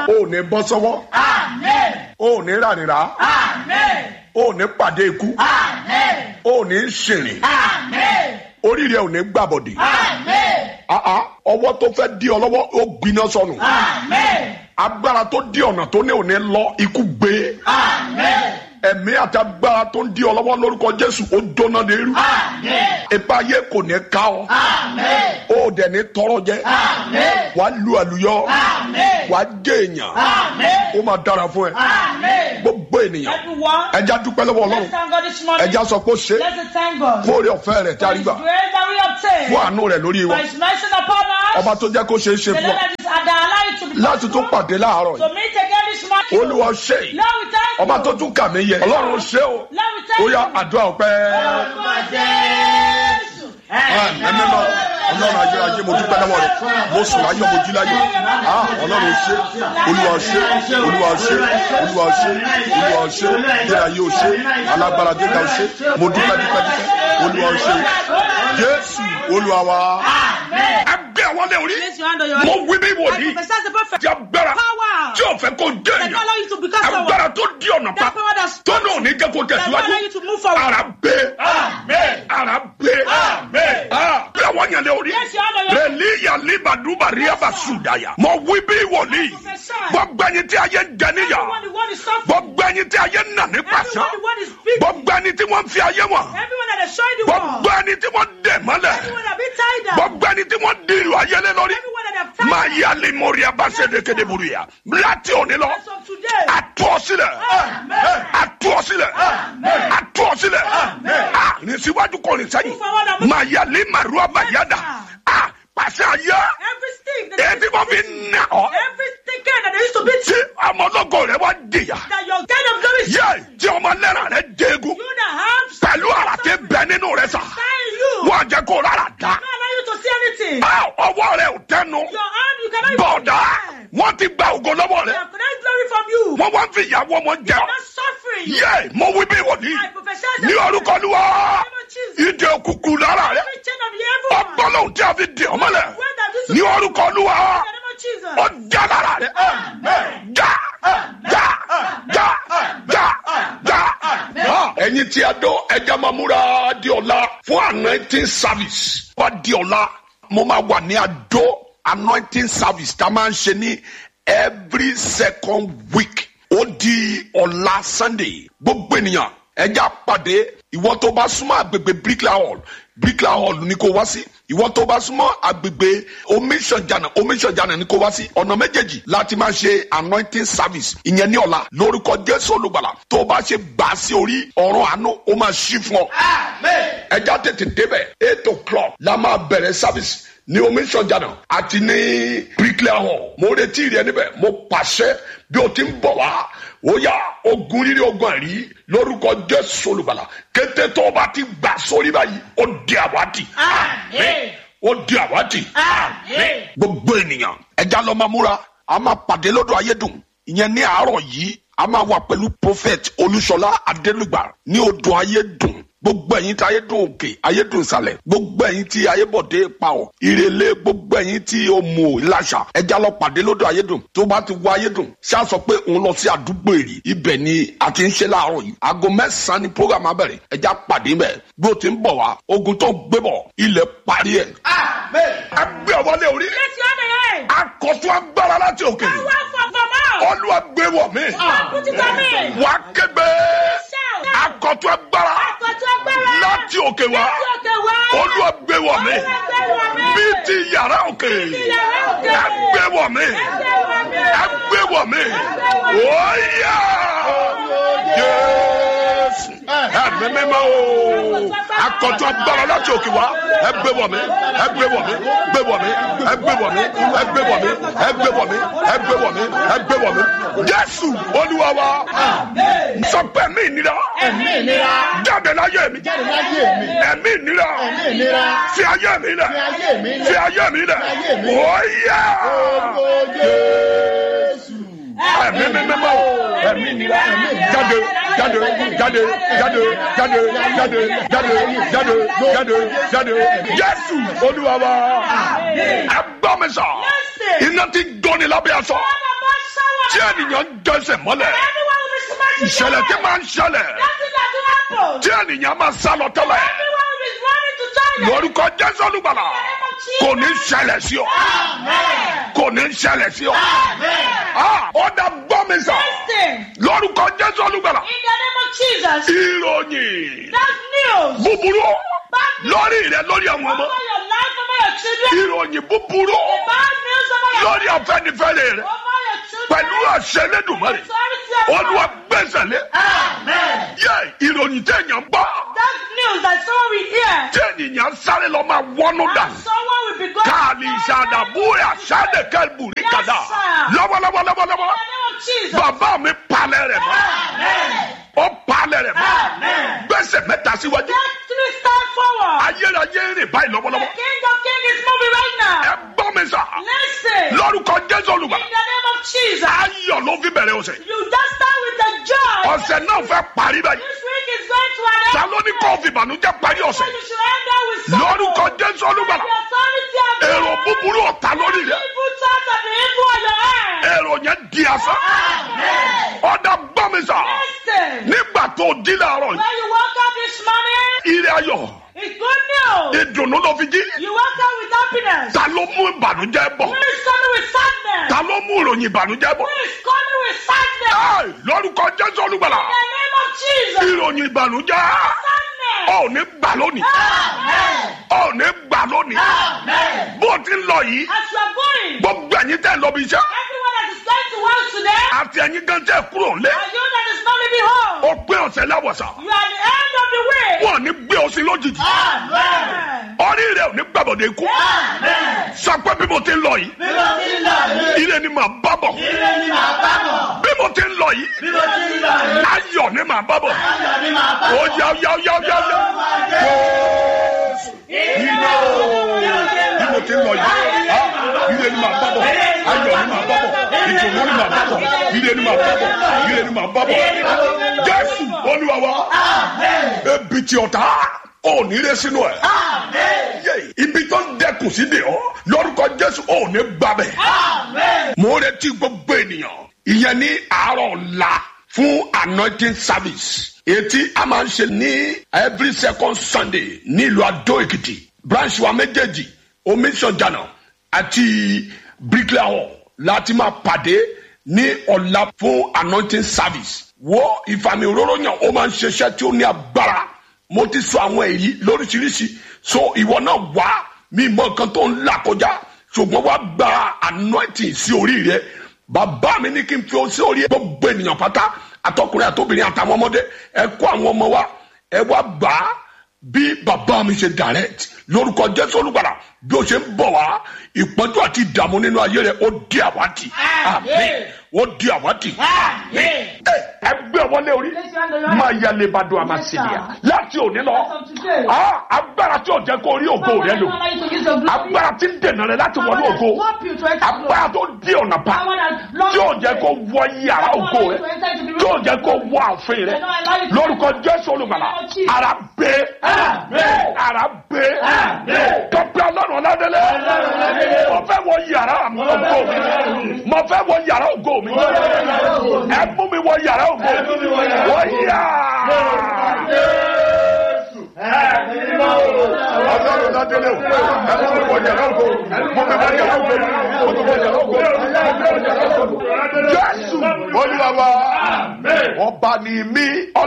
O ní bọ́ sọ́wọ́. O ní rànìrà. O ní pàdé ikú. O ní ṣìrìn. Oríire ò ní gbàbọ̀dé. Ọwọ́ tó fẹ́ dí ọ lọ́wọ́ ó gbiná sọnù. Agbára tó dí ọ̀nà tó ní òní lọ ikú gbé. Ẹ̀mí àti agbára tó ń dí ọ lọ́wọ́ lórúkọ Jésù ó jóná lérú. Ipa ayé kò ní ká ọ. Ó dẹ̀ ní tọrọ jẹ. Wàá lu àlùyọ. Wàá jẹ èèyàn. Ó máa dára fún ẹ. Gbogbo ènìyàn. Ẹja dúpẹ́ lọ́wọ́ Ọlọ́run. Ẹja sọ pé ó ṣe. Fún oore ọ̀fẹ́ rẹ̀ tí a rí gbà. Fún àánú rẹ̀ lórí wa. Ọba tó jẹ́ kó ṣe é ṣe fún ọ. Láti tún pàdé láàárọ̀ yìí. Olúwa ṣe é. Ọba tó tún kà mí yẹ. Ọlọ́run ṣe o. Ó yá àdúrà ọpẹ́. Ọlọ́run ayérayé mo dúpẹ́ lọ́wọ́ rẹ̀. Mo sùn láyọ̀ mo jí láyọ̀. Ọlọ́run ṣe. Olúwa ṣe. Olúwa ṣe. Olúwa ṣe. Olúwa ṣe. Ayérayé o ṣe. Alágbára gíga o ṣe. Mo dúpẹ́. Olúwa ṣe. Jésù Olúwa wa. Ẹgbẹ́ àwọn lè rí. Mo wí bí wòlíì. Ti agbára tí o fẹ́ kó dé yẹn. Agbára tó di ọ̀nà pa. Tó náà ní kẹ́ kó tẹ̀síwájú. Ara gbé. Ara gbé. Bí àwọn yẹn lè rí. Rẹ̀lí yàlí bàdúbà rí àbà sùdàyà. Mo wí bí wòlíì. Gbogbo ẹni tí ayé ń jẹ níyà. Gbogbo ẹni tí ayé ń nà ní pàṣẹ. Gbogbo ẹni tí wọ́n fi ayé wọn. Gbogbo ẹni tí wọ́n dẹ̀ mọ́lẹ̀. Gbogbo ẹni tí wọ́n di ìlú ayẹlẹ lórí. Máa yá lè mórí abáṣẹ́dé kéde burú yá. Láti òní lọ. Àtúọ̀ sílẹ̀. Àtúọ̀ sílẹ̀. Àtúọ̀ sílẹ̀. Ní síwájú kò ní sẹ́yìn. Máa yá lè màrú àbáyádà. Pàṣẹ ayé. Èdè wọn fi nà ọ́. Tí ọmọ ọlọ́gọ́ rẹ̀ wá dìyà. Yé tí ọmọ lẹ́ràn rẹ̀ dégún. Pẹ̀lú àrà tí bẹ nínú rẹ̀ sà. Wọ́n jẹ́ kó rárá dá. Ọwọ́ rẹ̀ ò tẹnu. Bọ̀dá wọ́n ti gba ògo lọ́wọ́ rẹ̀. Wọ́n wá ń fi ìyàwó ọmọ jẹ ọ́. Yé mo wí bí wòlíì. Ní orúkọ Olúwa. Ìdè òkùnkùn lára rẹ̀. Ọgbọ́n tí a fi dè ọmọ lẹ̀. Ní orúkọ Olúwa. Ó já lára rẹ̀. Já. Ẹ̀yin tí a dó ẹja máa múra di ọ̀la fún anointing service. Wá di ọ̀la mo máa wà ní Adó anointing service tá a máa ń ṣe ní every second week. Ó di ọ̀la Sunday. Gbogbo ènìyàn ẹja pàdé. Ìwọ tó bá súnmọ́ àgbègbè Bricklayer Hall ni kò wá sí. Ìwọ tó bá súnmọ́ àgbègbè Omiṣọ̀jànà ni kò wá sí. Ọ̀nà méjèèjì láti máa ṣe anointing service. Ìyẹn ní ọ̀la lórúkọ Jésù Olùgbàlà. Tó bá ṣe gbà sí orí ọ̀run àánú ó máa ṣí fún ọ. Ẹja tètè débẹ̀ 8 o'clock la máa bẹ̀rẹ̀ service ní Omiṣọ̀jànà àti ní Bricklayer Hall. Mo retí rẹ níbẹ̀. Mo pàṣẹ bí o ti ń bọ̀ wá. Ó yá ogun rírí ogun ẹ̀rí lórúkọ Jésù Olùgbàlà. Kété tó bá ti gbà sórí báyìí ó di àwátì. Ó di àwátì. Gbogbo ènìyàn ẹja lọ máa múra. A máa pàdé lọ́dọ̀ Ayédùn. Ìyẹn ní àárọ̀ yìí a máa wà pẹ̀lú Prophet Olúṣọlá Adélùgbà ní odò Ayédùn. Gbogbo ẹ̀yin tí Ayédùn òkè Ayédùn ìsàlẹ̀. Gbogbo ẹ̀yin tí Ayébọ̀dé Pàwọ̀ Ìrẹ̀lẹ̀. Gbogbo ẹ̀yin tí Òmù Ìlàṣà. Ẹja lọ pàdé lọ́dọ̀ Ayédùn. Tó bá ti wọ Ayédùn ṣá sọ pé òun lọ sí àdúgbò Èrì. Ibẹ̀ ni a ti ń ṣe láàárọ̀ yìí. Aago 9 ni program abẹ̀rẹ̀. Ẹja pàdé mẹ́. Bí o ti ń bọ̀ wá ogun tó gbé bọ̀ ilẹ̀ parí ẹ̀. Ẹgbẹ́ ọwọ́lé orí. Akọ̀tún agbára láti òkè. Olúwa gbé wọ̀ mí. Wà á kégbe. Akọ̀tún agbára láti òkè wá. Olúwa gbé wọ̀ mí. Bí ti yàrá òkè. Ẹgbẹ́ wọ̀ mí. Ẹgbẹ́ wọ̀ mí. Óyá. Jésù. Ẹ̀mí mímọ́ o. Akọ̀tún agbára láti òkè wá. Ẹgbẹ́ wọ̀ mí. Ẹgbẹ́ wọ̀ mí. Gbé wọ̀ mí. Ẹgbẹ́ wọ̀ mí. Ẹgbẹ́ wọ̀ mí. Ẹgbẹ́ wọ̀ mí. Ẹgbẹ́ wọ̀ mí. Ẹgbẹ́ wọ̀ mí. Jésù Olúwa wa. Sọ pé ẹ̀mí ìnira. Jáde láyé mi. Ẹ̀mí ìnira. Fi ayé mi lẹ̀. Fi ayé mi lẹ̀. Óyá. Ẹ̀mí mímọ́. Ẹ̀mí ìnira. Jáde. Jésù Olúwa wa. Ẹ gbọ́ mi sọ. Iná ti dọ́ni lábẹ́ aṣọ. tí ènìyàn ń jẹsẹ̀ mọ́lẹ̀. Everyone will be smashing ìṣẹ̀lẹ̀ tí máa ń ṣẹlẹ̀. Nothing that will happen. tí ènìyàn máa sá lọ tẹ́lẹ̀. Everyone will be running to toilet. lórúkọ Jésù Olùgbàlà kò ní ṣẹlẹ̀ sí ọ. Amen. kò ní ṣẹlẹ̀ sí ọ. Amen. ó dá gbọ́ mi sà. Listen. lórúkọ Jésù Olùgbàlà. In the name of Jesus. ìròyìn That's news. búburú Bad news lórí rẹ lórí àwọn ọmọ. over your life, over your children. ìròyìn búburú The bad news over your lórí Afẹ́nifẹ́re rẹ. over your children. pẹ̀lú àṣẹ Elédùmarè. Authority of Olúwa God. gbẹ́sẹ̀ lé. Amen. yẹ ìròyìn téèyàn gbọ́. That news that someone will hear. téèyàn sáré lọ máa wọnú dà. And someone will be going. káàlì ìṣàdàbúrà ṣàdẹ̀kẹ́bù rí kàdà. Yes, sir. lọ́wọ́lọ́wọ́. In the name of Jesus. bàbá mi palẹ̀ rẹ̀ mọ́. Amen. ó palẹ̀ rẹ̀ mọ́. Amen. gbẹ́sẹ̀ mẹ́ta síwájú. Take 3 steps forward. ayérayé rìn báyìí The lọ́wọ́lọ́wọ́. King of Kings is moving right ẹ now. gbọ́ mi sà. Listen. lórúkọ Jésù Olùgbàlà. In the name of Jesus. ayọ̀ ló fi bẹ̀rẹ̀ ọ̀sẹ̀. You just start with the joy. ọ̀sẹ̀ náà fẹ́ parí báyìí. This week is going to an end. ta ló ní kó fi ìbànújẹ́ parí ọ̀sẹ̀. You should end up with sorrow. lórúkọ Jésù Olùgbàlà. The authority of God. èrò búburú ọ̀tá lórí rẹ̀. Evil thoughts of the evil on your hand. èrò yẹn di asán. Amen. ọ̀dà gbọ́ mi sà. Listen. nígbà tó di láàárọ̀ yìí. When you woke up this morning, ire ayọ̀ it's good news. ìdùnnú ló fi jí. You woke up with happiness. ta ló mú ìbànújẹ́ bọ̀. Who is coming with sadness? ta ló mú ìròyìn ìbànújẹ́ bọ̀. Who is coming with sadness? Ẹ́ẹ̀, lórúkọ Jésù Olùgbàlà. In the name of Jesus. ìròyìn ìbànújẹ́ Sadness. ọ̀ ní gbà lónìí. Amen. ọ̀ ní gbà lónìí. Amen. bó o ti ń lọ yìí As you are going, gbogbo ẹ̀yin tẹ́ ẹ lọ bí iṣẹ́ everyone that is going to work today, àti ẹ̀yin gan tẹ́ ẹ kúrò lé and you that is not leaving home, ó pé ọ̀sẹ̀ láwọ̀sà you are at the end of the way. wọn ò ní gbé ọ sí lójijì Amen. orí rẹ ò ní gbàbọ̀dé ikú Amen. sọ pé bí mo ti ń lọ yìí ire ni màá bá bọ̀ bí mo ti ń lọ yìí ayọ̀ ni màá bá bọ̀ ó yá iná bí mo ti ń lọ yìí ire ni màá bá bọ̀ ayọ̀ ni màá bá bọ̀ ìdùnnú ni màá bá bọ̀ ire ni màá bá bọ̀ ire ni màá bá bọ̀ Jésù Olúwa wa ebi tí ọ̀tá ò ní ré sínú ẹ̀ ibi tó ń dẹkùn sí de ọ lórúkọ Jésù ò ní gbàbẹ̀ mo retí gbogbo ènìyàn ìyẹn ní àárọ̀ ọ̀la fún anointing service etí a máa ń ṣe ní every second Sunday nílùú Adó Èkìtì branch wa méjèèjì omisanjana àti bricklayer hall láti máa pàdé ní ọ̀la fún anointing service wo ìfàmì òróró yàn ó máa ń ṣiṣẹ́ tí ó ní agbára mo ti sọ àwọn èyí lóríṣiríṣi so ìwọ náà wá mi mọ nǹkan tó ń là kọjá ṣùgbọ́n wá gba anointing sí orí rẹ bàbá mi ní kí n fi sí orí gbogbo ènìyàn pátá àtọkùnrin àtobìnrin àtàwọn ọmọdé ẹ kó àwọn ọmọ wa ẹ wá gbà á bí bàbá mi ṣe direct lórúkọ Jésù Olùgbàlà bí ó ṣe ń bọ̀ wá ìpọ́njú àti ìdààmú nínú ayé rẹ ó di àwátì àmín ó di àwátì àmín ẹ gbé wọlé orí máa yẹ lebado àmàṣìlíà láti òní lọ agbára tí ò jẹ́ kó rí ògo rẹ lò agbára tí ń dènà rẹ láti wọnú ògo agbára tó di ọ̀nà bá tí ò jẹ́ kó wọ yàrá ògo rẹ tí ò jẹ́ kó wọ ààfin rẹ lórúkọ Jésù Olùgbàlà ara gbé ara gbé tọ́pẹ́ Ọlọ́run Ọládélé mo fẹ́ wọ yàrá ògo mi mo fẹ́ wọ yàrá ògo mi ẹ mú mi wọ yàrá ògo mi wọ yà. Ọlọ́run Ọládélé o ẹ mú mi wọ yàrá ògo mo fẹ́ wọ yàrá ògo mo fẹ́ wọ yàrá ògo Jésù Olúwa wa ọba ni mí.